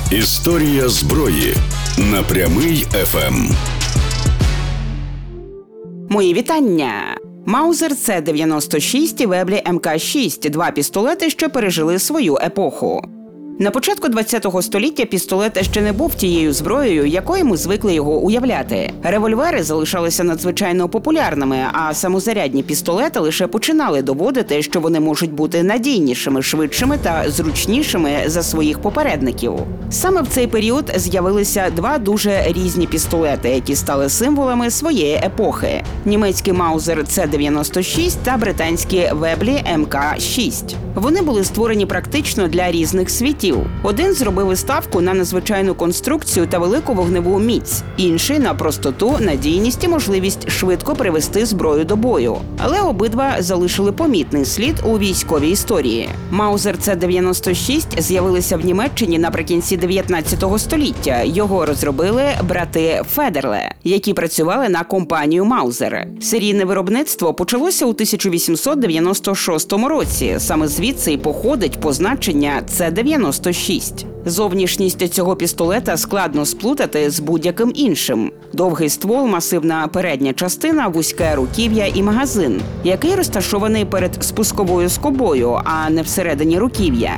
Історія зброї на Прямий ФМ. Мої вітання! Маузер С-96 і Веблі МК-6 – два пістолети, що пережили свою епоху. На початку ХХ століття пістолет ще не був тією зброєю, якою ми звикли його уявляти. Револьвери залишалися надзвичайно популярними, а самозарядні пістолети лише починали доводити, що вони можуть бути надійнішими, швидшими та зручнішими за своїх попередників. Саме в цей період з'явилися два дуже різні пістолети, які стали символами своєї епохи – німецький Маузер С-96 та британські Веблі МК-6. Вони були створені практично для різних світів. Один зробив ставку на надзвичайну конструкцію та велику вогневу міць, інший – на простоту, надійність і можливість швидко привести зброю до бою. Але обидва залишили помітний слід у військовій історії. Маузер С-96 з'явилися в Німеччині наприкінці 19 століття. Його розробили брати Федерле, які працювали на компанію Маузер. Серійне виробництво почалося у 1896 році. Саме звідси й походить позначення С-96. Зовнішність цього пістолета складно сплутати з будь-яким іншим. Довгий ствол, масивна передня частина, вузьке руків'я і магазин, який розташований перед спусковою скобою, а не всередині руків'я.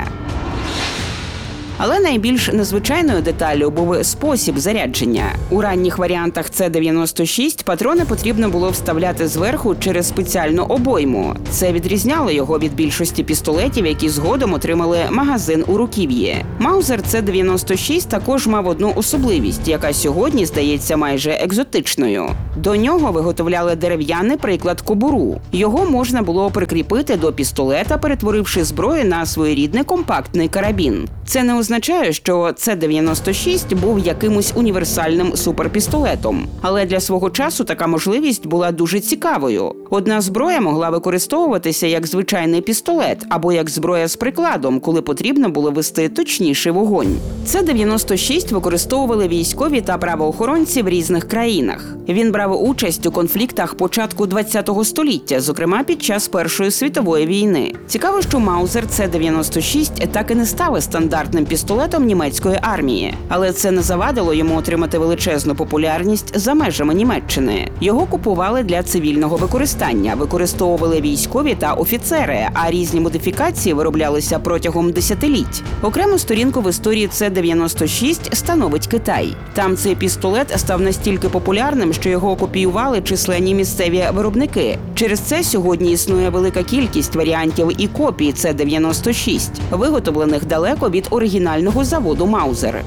Але найбільш незвичайною деталлю був спосіб зарядження. У ранніх варіантах С-96 патрони потрібно було вставляти зверху через спеціальну обойму. Це відрізняло його від більшості пістолетів, які згодом отримали магазин у руків'ї. Маузер С-96 також мав одну особливість, яка сьогодні здається майже екзотичною. До нього виготовляли дерев'яний приклад-кобуру. Його можна було прикріпити до пістолета, перетворивши зброю на своєрідний компактний карабін. Це не означає, що С-96 був якимось універсальним суперпістолетом. Але для свого часу така можливість була дуже цікавою. Одна зброя могла використовуватися як звичайний пістолет або як зброя з прикладом, коли потрібно було вести точніший вогонь. С-96 використовували військові та правоохоронці в різних країнах. Він брав участь у конфліктах початку ХХ століття, зокрема під час Першої світової війни. Цікаво, що Маузер С-96 так і не став стандартним пістолетом німецької армії. Але це не завадило йому отримати величезну популярність за межами Німеччини. Його купували для цивільного використання, використовували військові та офіцери, а різні модифікації вироблялися протягом десятиліть. Окрему сторінку в історії С-96 становить Китай. Там цей пістолет став настільки популярним, що його копіювали численні місцеві виробники. Через це сьогодні існує велика кількість варіантів і копій С-96, виготовлених далеко від оригінального заводу Маузер.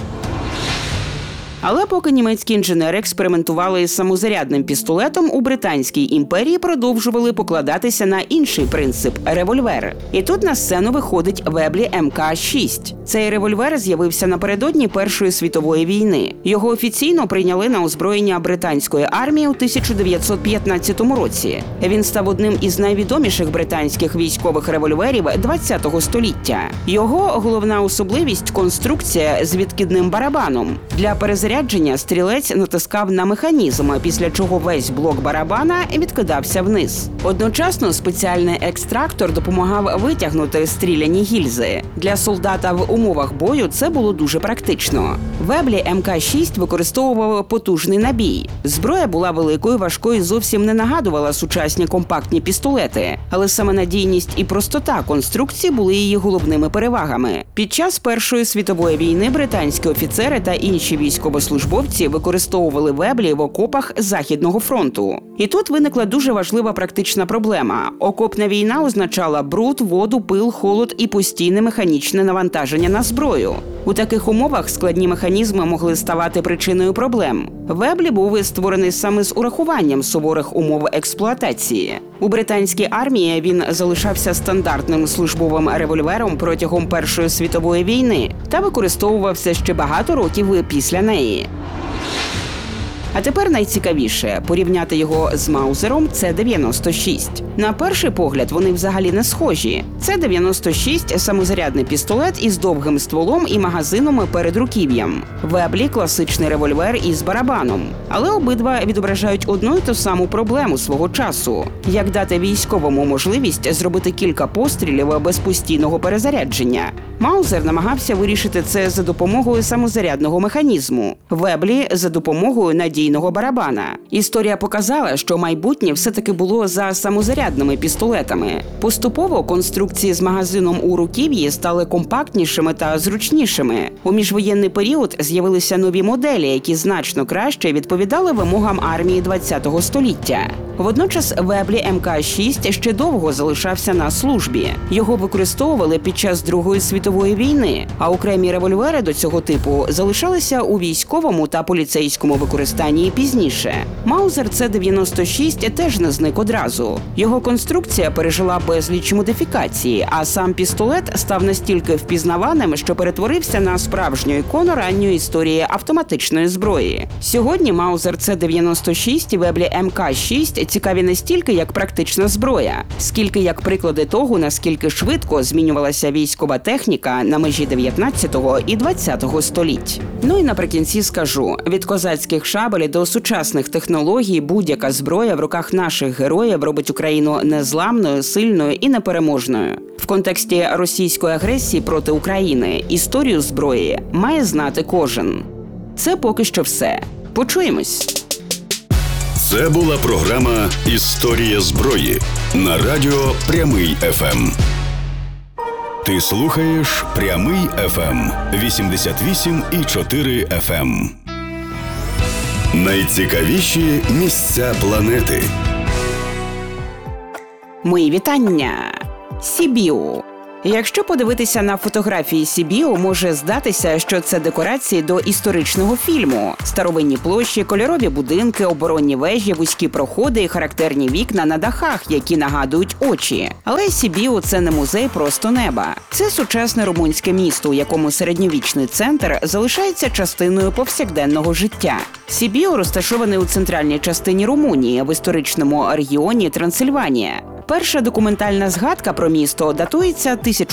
Але поки німецькі інженери експериментували із самозарядним пістолетом, у Британській імперії продовжували покладатися на інший принцип – револьвер. І тут на сцену виходить Веблі МК-6. Цей револьвер з'явився напередодні Першої світової війни. Його офіційно прийняли на озброєння британської армії у 1915 році. Він став одним із найвідоміших британських військових револьверів ХХ століття. Його головна особливість – конструкція з відкидним барабаном. Для перезарядження стрілець натискав на механізм, після чого весь блок барабана відкидався вниз. Одночасно спеціальний екстрактор допомагав витягнути стріляні гільзи. Для солдата в умовах бою це було дуже практично. Веблі МК-6 використовував потужний набій. Зброя була великою, важкою і зовсім не нагадувала сучасні компактні пістолети. Але саме надійність і простота конструкції були її головними перевагами. Під час Першої світової війни британські офіцери та інші військовослужбовці використовували Веблі в окопах Західного фронту. І тут виникла дуже важлива практична проблема. Окопна війна означала бруд, воду, пил, холод і постійне механічне навантаження на зброю. У таких умовах складні механізми могли ставати причиною проблем. Веблі був створений саме з урахуванням суворих умов експлуатації. У британській армії він залишався стандартним службовим револьвером протягом Першої світової війни та використовувався ще багато років після неї. А тепер найцікавіше – порівняти його з Маузером С-96. На перший погляд вони взагалі не схожі. С-96 – самозарядний пістолет із довгим стволом і магазином перед руків'ям. Веблі – класичний револьвер із барабаном. Але обидва відображають одну й ту саму проблему свого часу – як дати військовому можливість зробити кілька пострілів без постійного перезарядження. Маузер намагався вирішити це за допомогою самозарядного механізму, Веблі – за допомогою надійного барабана. Історія показала, що майбутнє все-таки було за самозарядними пістолетами. Поступово конструкції з магазином у руків'ї стали компактнішими та зручнішими. У міжвоєнний період з'явилися нові моделі, які значно краще відповідали вимогам армії ХХ століття. Водночас Веблі МК-6 ще довго залишався на службі. Його використовували під час Другої світової війни, а окремі револьвери до цього типу залишалися у військовому та поліцейському використанні пізніше. Маузер С-96 теж не зник одразу. Його конструкція пережила безліч модифікацій, а сам пістолет став настільки впізнаваним, що перетворився на справжню ікону ранньої історії автоматичної зброї. Сьогодні Маузер С-96 і Веблі МК-6 цікаві не стільки як практична зброя, скільки як приклади того, наскільки швидко змінювалася військова техніка на межі 19 і 20 століть. Ну і наприкінці скажу, від козацьких шабель до сучасних технологій будь-яка зброя в руках наших героїв робить Україну незламною, сильною і непереможною. В контексті російської агресії проти України історію зброї має знати кожен. Це поки що все. Почуємось! Це була програма «Історія зброї» на радіо «Прямий ФМ». Ти слухаєш «Прямий ФМ» 88,4 FM. Найцікавіші місця планети. Мої вітання! Сібіу. Якщо подивитися на фотографії Сібіу, може здатися, що це декорації до історичного фільму. Старовинні площі, кольорові будинки, оборонні вежі, вузькі проходи і характерні вікна на дахах, які нагадують очі. Але Сібіу – це не музей просто неба. Це сучасне румунське місто, у якому середньовічний центр залишається частиною повсякденного життя. Сібіу розташований у центральній частині Румунії, в історичному регіоні Трансильванія. Перша документальна згадка про місто датується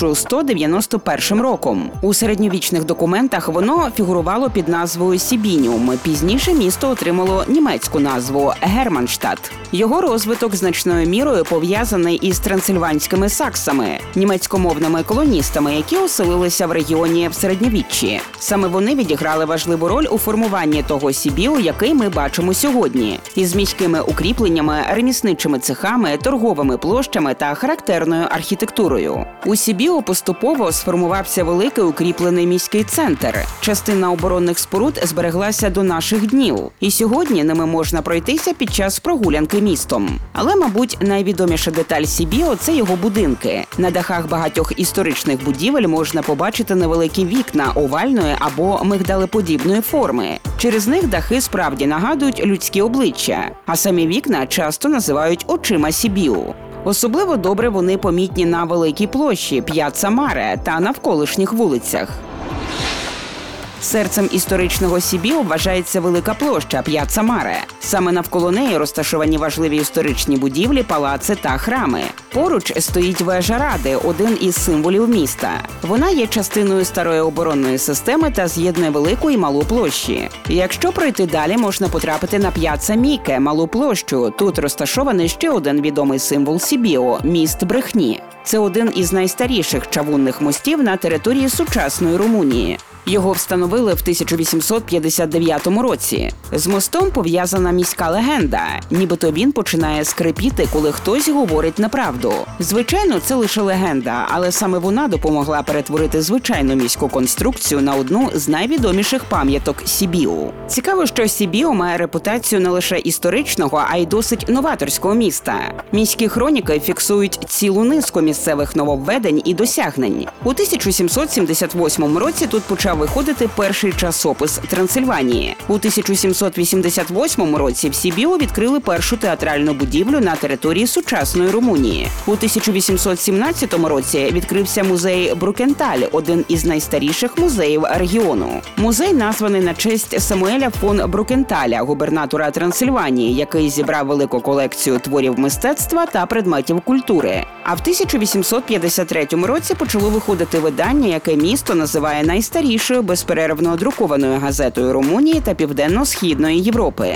1191 роком. У середньовічних документах воно фігурувало під назвою Сібініум. Пізніше місто отримало німецьку назву Германштадт. Його розвиток значною мірою пов'язаний із трансильванськими саксами, німецькомовними колоністами, які оселилися в регіоні в середньовіччі. Саме вони відіграли важливу роль у формуванні того Сібіу, який ми бачимо сьогодні, із міськими укріпленнями, ремісничими цехами, торговими площами та характерною архітектурою. У Сібіу поступово сформувався великий укріплений міський центр. Частина оборонних споруд збереглася до наших днів, і сьогодні ними можна пройтися під час прогулянки містом. Але, мабуть, найвідоміша деталь Сібіу – це його будинки. На дахах багатьох історичних будівель можна побачити невеликі вікна овальної або мигдалеподібної форми. Через них дахи справді нагадують людські обличчя, а самі вікна часто називають очима Сібіу. Особливо добре вони помітні на Великій площі, П'яцца Маре та навколишніх вулицях. Серцем історичного Сібіу вважається Велика площа П'яцца Маре. Саме навколо неї розташовані важливі історичні будівлі, палаци та храми. Поруч стоїть вежа Ради, один із символів міста. Вона є частиною старої оборонної системи та з'єднує Велику і Малу площі. Якщо пройти далі, можна потрапити на П'яцца Міке, Малу площу. Тут розташований ще один відомий символ Сібіу – міст брехні. Це один із найстаріших чавунних мостів на території сучасної Румунії. Його встановили в 1859 році. З мостом пов'язана міська легенда. Нібито він починає скрипіти, коли хтось говорить неправду. Звичайно, це лише легенда, але саме вона допомогла перетворити звичайну міську конструкцію на одну з найвідоміших пам'яток Сібіу. Цікаво, що Сібіу має репутацію не лише історичного, а й досить новаторського міста. Міські хроніки фіксують цілу низку місцевих нововведень і досягнень. У 1778 році тут почав почав виходити перший часопис Трансильванії. У 1788 році в Сібіо відкрили першу театральну будівлю на території сучасної Румунії. У 1817 році відкрився музей Брукенталь, один із найстаріших музеїв регіону. Музей названий на честь Самуеля фон Брукенталя, губернатора Трансильванії, який зібрав велику колекцію творів мистецтва та предметів культури. А в 1853 році почало виходити видання, яке місто називає найстарішою безперервно друкованою газетою Румунії та Південно-Східної Європи.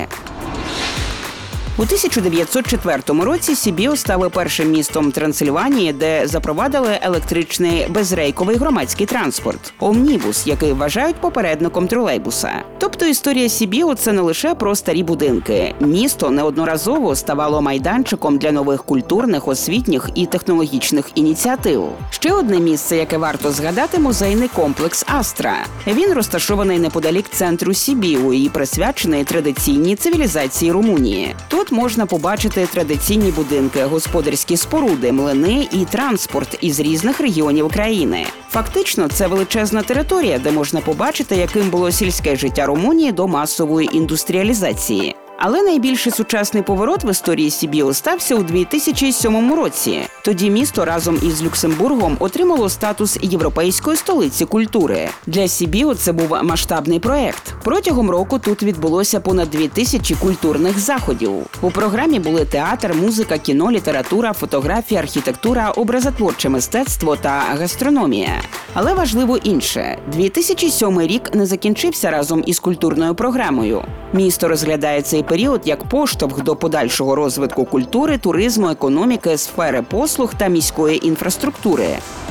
У 1904 році Сібіо стало першим містом Трансильванії, де запровадили електричний безрейковий громадський транспорт – омнібус, який вважають попередником тролейбуса. Тобто історія Сібіо – це не лише про старі будинки. Місто неодноразово ставало майданчиком для нових культурних, освітніх і технологічних ініціатив. Ще одне місце, яке варто згадати – музейний комплекс Астра. Він розташований неподалік центру Сібіо і присвячений традиційній цивілізації Румунії. Тут можна побачити традиційні будинки, господарські споруди, млини і транспорт із різних регіонів країни. Фактично, це величезна територія, де можна побачити, яким було сільське життя Румунії до масової індустріалізації. Але найбільший сучасний поворот в історії Сібіо стався у 2007 році. Тоді місто разом із Люксембургом отримало статус європейської столиці культури. Для Сібіо це був масштабний проект. Протягом року тут відбулося понад 2000 культурних заходів. У програмі були театр, музика, кіно, література, фотографія, архітектура, образотворче мистецтво та гастрономія. Але важливо інше. 2007 рік не закінчився разом із культурною програмою. Місто розглядає цей період як поштовх до подальшого розвитку культури, туризму, економіки, сфери послуг та міської інфраструктури.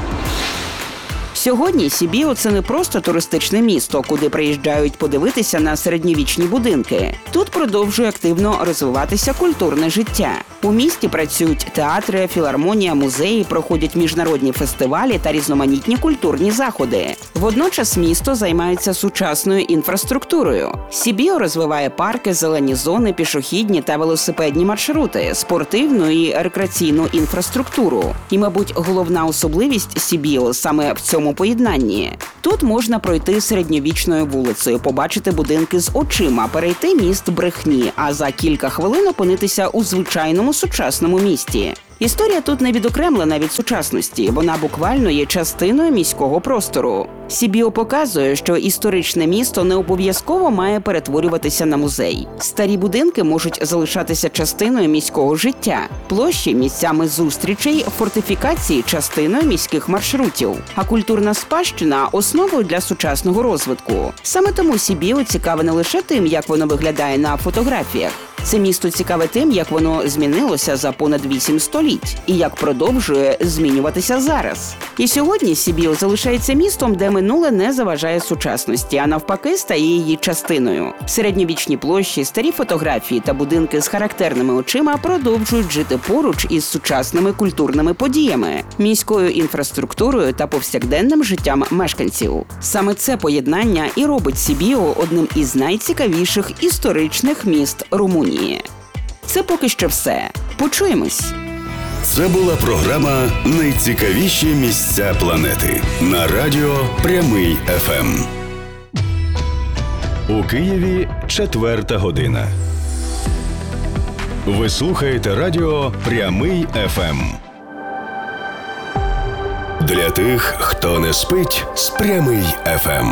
Сьогодні Сібіо – це не просто туристичне місто, куди приїжджають подивитися на середньовічні будинки. Тут продовжує активно розвиватися культурне життя. У місті працюють театри, філармонія, музеї, проходять міжнародні фестивалі та різноманітні культурні заходи. Водночас місто займається сучасною інфраструктурою. Сібіо розвиває парки, зелені зони, пішохідні та велосипедні маршрути, спортивну і рекреаційну інфраструктуру. І, мабуть, головна особливість Сібіо саме в цьому поєднанні. Тут можна пройти середньовічною вулицею, побачити будинки з очима, перейти міст брехні, а за кілька хвилин опинитися у звичайному сучасному місті. Історія тут не відокремлена від сучасності, вона буквально є частиною міського простору. Сібіо показує, що історичне місто не обов'язково має перетворюватися на музей. Старі будинки можуть залишатися частиною міського життя, площі – місцями зустрічей, фортифікації – частиною міських маршрутів, а культурна спадщина – основою для сучасного розвитку. Саме тому Сібіо цікаве не лише тим, як воно виглядає на фотографіях. Це місто цікаве тим, як воно змінилося за понад 8 століть і як продовжує змінюватися зараз. І сьогодні Сібіо залишається містом, де минуле не заважає сучасності, а навпаки стає її частиною. Середньовічні площі, старі фотографії та будинки з характерними очима продовжують жити поруч із сучасними культурними подіями, міською інфраструктурою та повсякденним життям мешканців. Саме це поєднання і робить Сібіо одним із найцікавіших історичних міст Румунії. Це поки що все. Почуємось. Це була програма «Найцікавіші місця планети» на радіо «Прямий ФМ». У Києві 4 година. Ви слухаєте радіо «Прямий ФМ». Для тих, хто не спить з «Прямий ФМ».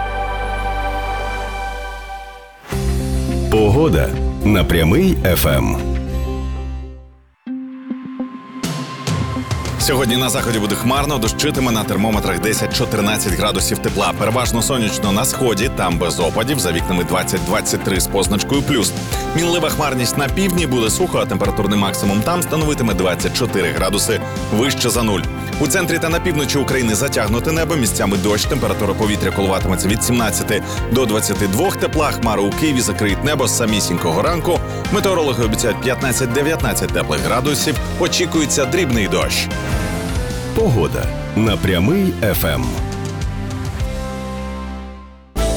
Погода на «Прямий ФМ». Сьогодні на заході буде хмарно, дощитиме, на термометрах 10-14 градусів тепла. Переважно сонячно на сході, там без опадів, за вікнами 20-23 з позначкою плюс. Мінлива хмарність на півдні, буде сухо, а температурний максимум там становитиме 24 градуси вище за нуль. У центрі та на півночі України затягнуте небо, місцями дощ, температура повітря коливатиметься від 17 до 22 тепла. Хмари у Києві закриють небо з самісінького ранку. Метеорологи обіцяють 15-19 теплих градусів, очікується дрібний дощ. Погода на «Прямий ФМ».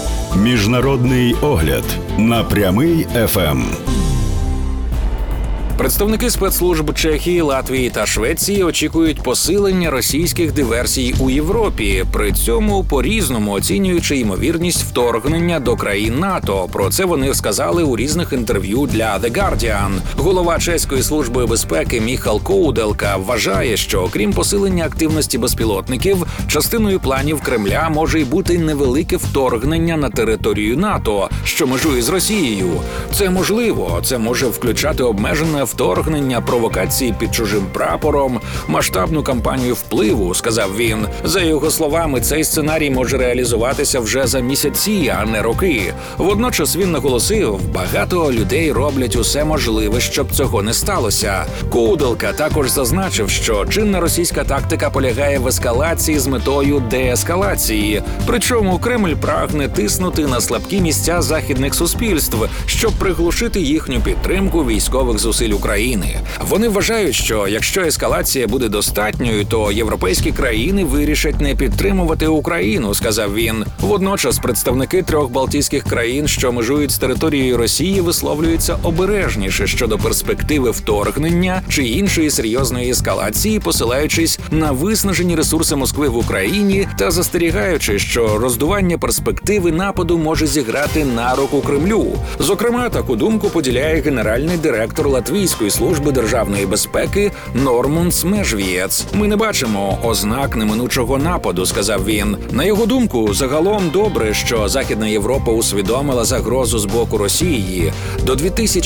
Міжнародний огляд на «Прямий ФМ». Представники спецслужб Чехії, Латвії та Швеції очікують посилення російських диверсій у Європі, при цьому по-різному оцінюючи ймовірність вторгнення до країн НАТО. Про це вони сказали у різних інтерв'ю для The Guardian. Голова чеської служби безпеки Міхал Коуделка вважає, що крім посилення активності безпілотників, частиною планів Кремля може й бути невелике вторгнення на територію НАТО, що межує з Росією. Це можливо, це може включати обмежене вторгнення, провокації під чужим прапором, масштабну кампанію впливу, сказав він. За його словами, цей сценарій може реалізуватися вже за місяці, а не роки. Водночас він наголосив, багато людей роблять усе можливе, щоб цього не сталося. Коуделка також зазначив, що чинна російська тактика полягає в ескалації з метою деескалації. Причому Кремль прагне тиснути на слабкі місця західних суспільств, щоб приглушити їхню підтримку військових зусиль України. Вони вважають, що якщо ескалація буде достатньою, то європейські країни вирішать не підтримувати Україну, сказав він. Водночас представники 3 балтійських країн, що межують з територією Росії, висловлюються обережніше щодо перспективи вторгнення чи іншої серйозної ескалації, посилаючись на виснажені ресурси Москви в Україні та застерігаючи, що роздування перспективи нападу може зіграти на руку Кремлю. Зокрема, таку думку поділяє генеральний директор Латвійської служби державної безпеки Нормунds Межвієц. Ми не бачимо ознак неминучого нападу, сказав він. На його думку, загалом добре, що Західна Європа усвідомила загрозу з боку Росії. До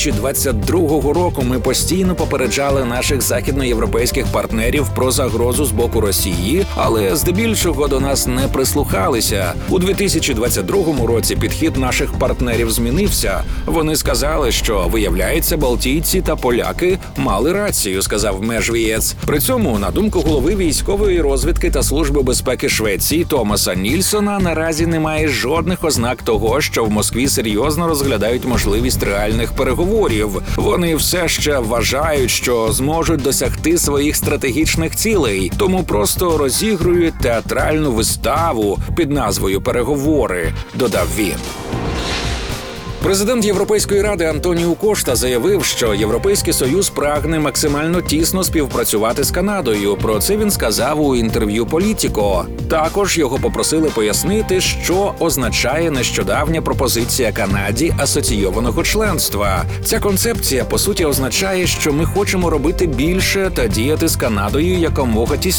2022 року ми постійно попереджали наших західноєвропейських партнерів про загрозу з боку Росії, але здебільшого до нас не прислухалися. У 2022 році підхід наших партнерів змінився. Вони сказали, що, виявляється, балтійці та поляки мали рацію, сказав Межвієц. При цьому, на думку голови військової розвідки та служби безпеки Швеції Томаса Нільсона, наразі немає жодних ознак того, що в Москві серйозно розглядають можливість реальних переговорів. Вони все ще вважають, що зможуть досягти своїх стратегічних цілей, тому просто розігрують театральну виставу під назвою «Переговори», додав він. Президент Європейської ради Антоніу Кошта заявив, що Європейський Союз прагне максимально тісно співпрацювати з Канадою. Про це він сказав у інтерв'ю «Політіко». Також його попросили пояснити, що означає нещодавня пропозиція Канаді асоційованого членства. Ця концепція, по суті, означає, що ми хочемо робити більше та діяти з Канадою якомога тісніше.